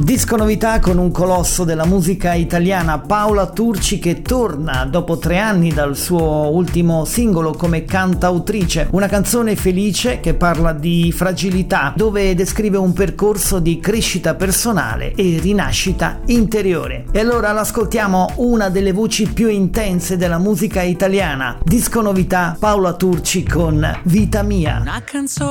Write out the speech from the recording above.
Disco novità con un colosso della musica italiana, Paola Turci, che torna dopo 3 anni dal suo ultimo singolo come cantautrice. Una canzone felice che parla di fragilità, dove descrive un percorso di crescita personale e rinascita interiore. E allora l'ascoltiamo, una delle voci più intense della musica italiana. Disco novità, Paola Turci con Vita Mia. Una canzone